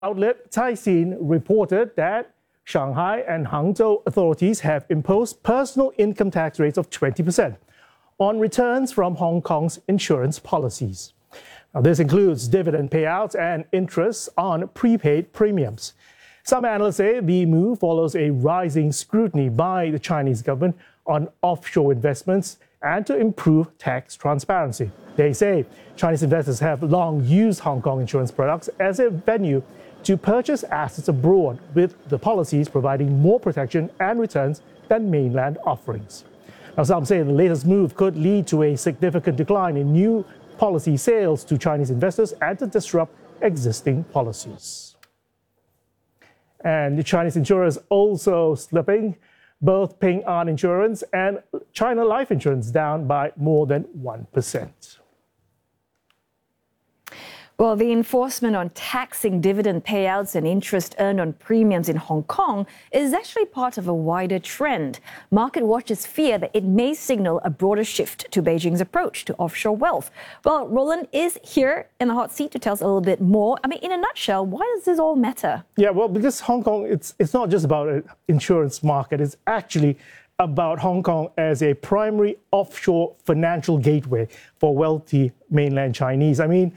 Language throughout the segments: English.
Outlet Caixin reported that Shanghai and Hangzhou authorities have imposed personal income tax rates of 20% on returns from Hong Kong's insurance policies. Now, this includes dividend payouts and interest on prepaid premiums. Some analysts say the move follows a rising scrutiny by the Chinese government on offshore investments and to improve tax transparency. They say Chinese investors have long used Hong Kong insurance products as a venue to purchase assets abroad, with the policies providing more protection and returns than mainland offerings. Now, some say the latest move could lead to a significant decline in new policy sales to Chinese investors and to disrupt existing policies. And the Chinese insurers also slipping, both Ping An Insurance and China Life Insurance down by more than 1%. Well, the enforcement on taxing dividend payouts and interest earned on premiums in Hong Kong is actually part of a wider trend. Market watchers fear that it may signal a broader shift to Beijing's approach to offshore wealth. Well, Roland is here in the hot seat to tell us a little bit more. I mean, in a nutshell, why does this all matter? Yeah, well, because Hong Kong, it's not just about an insurance market. It's actually about Hong Kong as a primary offshore financial gateway for wealthy mainland Chinese. I mean,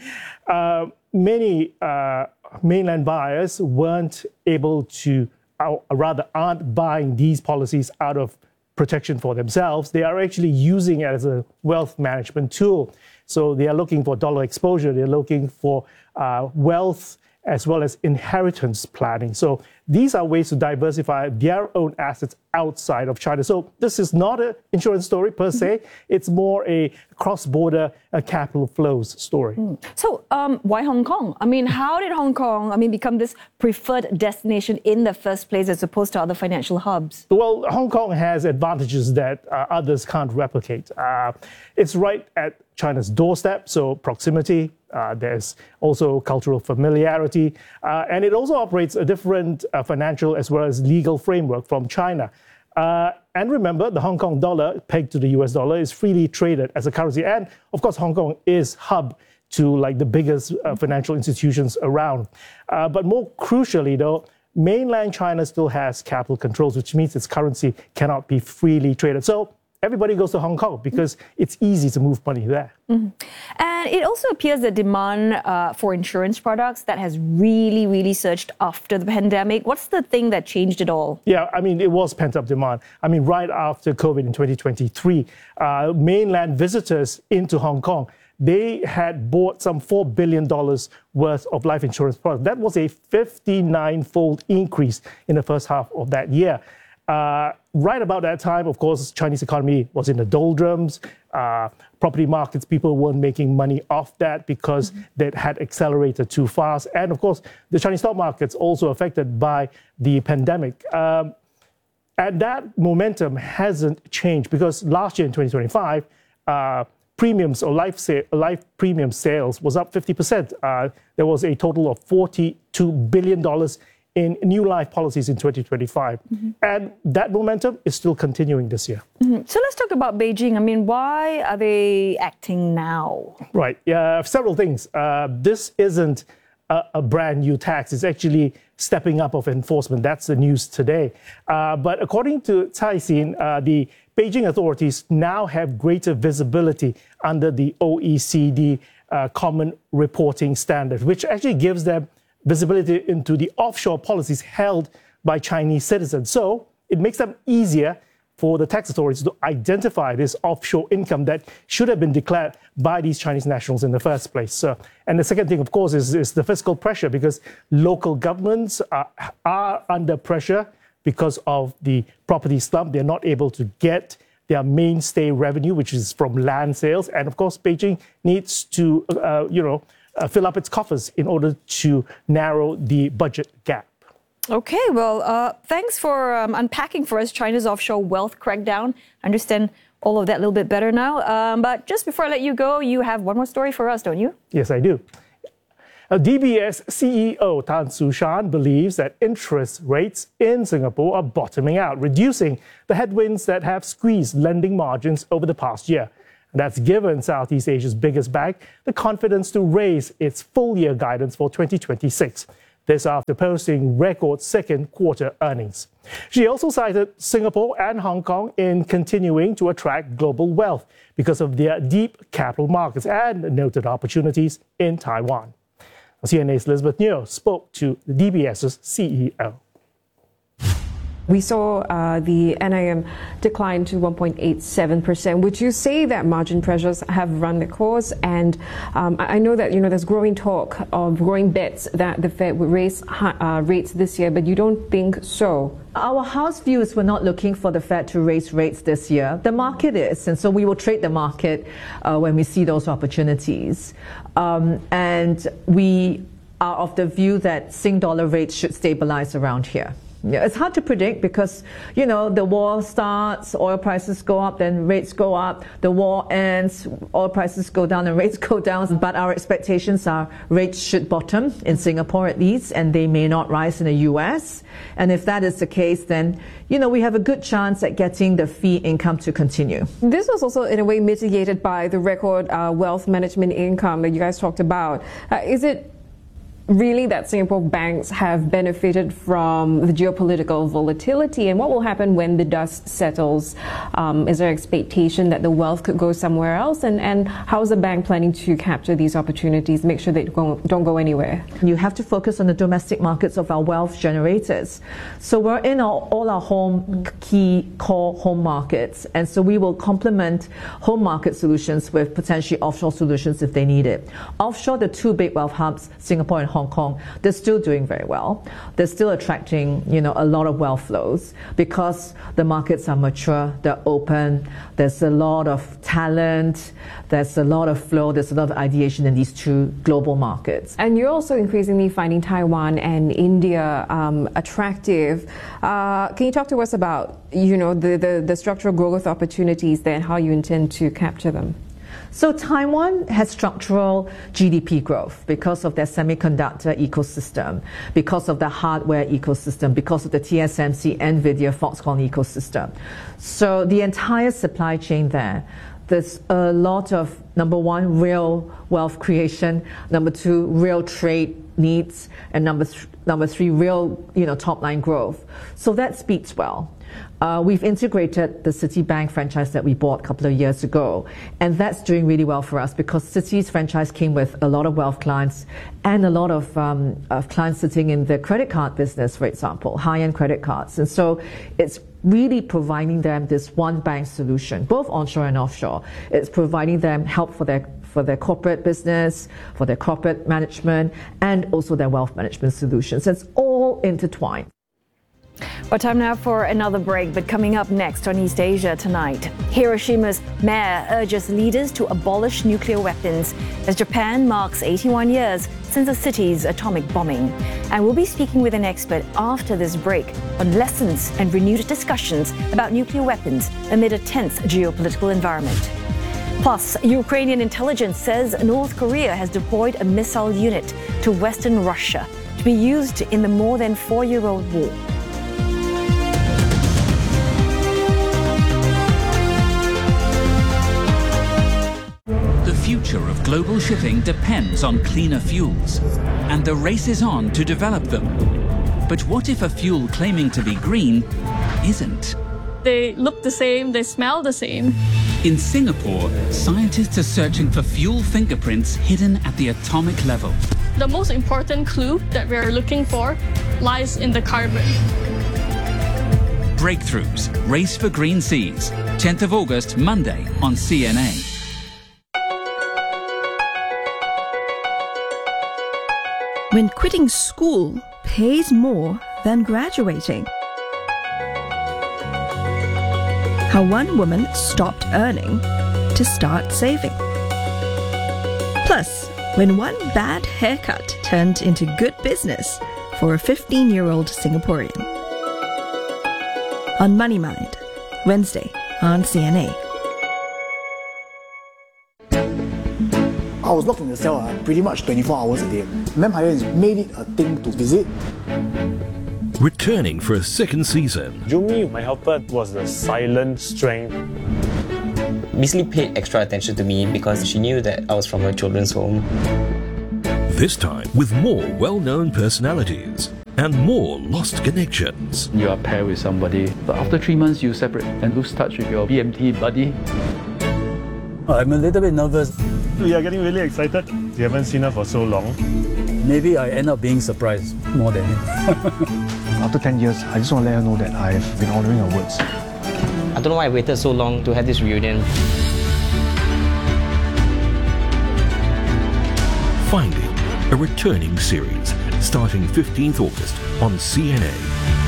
many mainland buyers weren't able to, or rather aren't buying these policies out of protection for themselves. They are actually using it as a wealth management tool. So they are looking for dollar exposure. They're looking for wealth as well as inheritance planning. So these are ways to diversify their own assets outside of China. So this is not an insurance story per se. It's more a cross-border capital flows story. So why Hong Kong? I mean, how did Hong Kong, become this preferred destination in the first place as opposed to other financial hubs? Well, Hong Kong has advantages that others can't replicate. It's right at China's doorstep, so proximity. There's also cultural familiarity, and it also operates a different financial as well as legal framework from China. And remember, the Hong Kong dollar, pegged to the US dollar, is freely traded as a currency. And of course, Hong Kong is hub to like the biggest financial institutions around. But more crucially, though, mainland China still has capital controls, which means its currency cannot be freely traded. So everybody goes to Hong Kong because it's easy to move money there. And it also appears that demand for insurance products that has really surged after the pandemic. What's the thing that changed it all? Yeah, it was pent-up demand. Right after COVID in 2023, mainland visitors into Hong Kong, they had bought some $4 billion worth of life insurance products. That was a 59-fold increase in the first half of that year. Right about that time, of course, Chinese economy was in the doldrums. Property markets, people weren't making money off that because that had accelerated too fast. And of course, the Chinese stock market's also affected by the pandemic. And that momentum hasn't changed because last year in 2025, premiums or life premium sales was up 50%. There was a total of $42 billion in new life policies in 2025. And that momentum is still continuing this year. So let's talk about Beijing. Why are they acting now? Right. Yeah, several things. This isn't a brand new tax. It's actually stepping up of enforcement. That's the news today. But according to Caixin, the Beijing authorities now have greater visibility under the OECD Common Reporting Standard, which actually gives them visibility into the offshore policies held by Chinese citizens. So it makes them easier for the tax authorities to identify this offshore income that should have been declared by these Chinese nationals in the first place. And the second thing, of course, is the fiscal pressure, because local governments are under pressure because of the property slump. They're not able to get their mainstay revenue, which is from land sales. And of course, Beijing needs to, fill up its coffers in order to narrow the budget gap. Okay, well, thanks for unpacking for us China's offshore wealth crackdown. I understand all of that a little bit better now. But just before I let you go, you have one more story for us, don't you? Yes, I do. DBS CEO Tan Su Shan believes that interest rates in Singapore are bottoming out, reducing the headwinds that have squeezed lending margins over the past year. That's given Southeast Asia's biggest bank the confidence to raise its full-year guidance for 2026. This after posting record second quarter earnings. She also cited Singapore and Hong Kong in continuing to attract global wealth because of their deep capital markets and noted opportunities in Taiwan. CNA's Elizabeth Neo spoke to the DBS's CEO. We saw the NIM decline to 1.87%. Would you say that margin pressures have run the course? And I know that there's growing talk of growing bets that the Fed would raise rates this year, but you don't think so? Our house view is we're not looking for the Fed to raise rates this year. The market is, and so we will trade the market when we see those opportunities. And we are of the view that Sing dollar rates should stabilize around here. Yeah, it's hard to predict because, the war starts, oil prices go up, then rates go up. The war ends, oil prices go down and rates go down. But our expectations are rates should bottom in Singapore at least, and they may not rise in the US. And if that is the case, then, we have a good chance at getting the fee income to continue. This was also in a way mitigated by the record wealth management income that you guys talked about. Is it really that Singapore banks have benefited from the geopolitical volatility, and what will happen when the dust settles? Is there expectation that the wealth could go somewhere else, and how is the bank planning to capture these opportunities, make sure they don't go anywhere? You have to focus on the domestic markets of our wealth generators. So we're in all our key core home markets, and so we will complement home market solutions with potentially offshore solutions if they need it. Offshore, the two big wealth hubs, Singapore and Hong Kong, they're still doing very well. They're still attracting, a lot of wealth flows because the markets are mature, they're open, there's a lot of talent, there's a lot of flow, there's a lot of ideation in these two global markets. And you're also increasingly finding Taiwan and India attractive. Can you talk to us about, the structural growth opportunities there and how you intend to capture them? So Taiwan has structural GDP growth because of their semiconductor ecosystem, because of the hardware ecosystem, because of the TSMC, NVIDIA, Foxconn ecosystem. So the entire supply chain there's a lot of, number one, real wealth creation, number two, real trade needs, and number three, real top line growth. So that speaks well. We've integrated the Citibank franchise that we bought a couple of years ago, and that's doing really well for us because Citi's franchise came with a lot of wealth clients and a lot of clients sitting in the credit card business, for example, high-end credit cards. And so it's really providing them this one bank solution, both onshore and offshore. It's providing them help for their corporate business, for their corporate management, and also their wealth management solutions. It's all intertwined. Well, time now for another break, but coming up next on East Asia tonight, Hiroshima's mayor urges leaders to abolish nuclear weapons as Japan marks 81 years since the city's atomic bombing. And we'll be speaking with an expert after this break on lessons and renewed discussions about nuclear weapons amid a tense geopolitical environment. Plus, Ukrainian intelligence says North Korea has deployed a missile unit to Western Russia to be used in the more than 4-year-old war. The future of global shipping depends on cleaner fuels, and the race is on to develop them. But what if a fuel claiming to be green isn't? They look the same, they smell the same. In Singapore, scientists are searching for fuel fingerprints hidden at the atomic level. The most important clue that we're looking for lies in the carbon. Breakthroughs, Race for Green Seas, 10th of August, Monday on CNA. When quitting school pays more than graduating. How one woman stopped earning to start saving. Plus, when one bad haircut turned into good business for a 15-year-old Singaporean. On Money Mind, Wednesday on CNA. I was locked in the cell pretty much 24 hours a day. Vampire has made it a thing to visit. Returning for a second season. Jumi, my helper, was the silent strength. Basically paid extra attention to me because she knew that I was from a children's home. This time with more well-known personalities and more lost connections. You are paired with somebody, but after 3 months you separate and lose touch with your BMT buddy. I'm a little bit nervous. We are getting really excited. We haven't seen her for so long. Maybe I end up being surprised more than him. After 10 years, I just want to let her know that I've been honouring her words. I don't know why I waited so long to have this reunion. Finding, a returning series starting 15th August on CNA.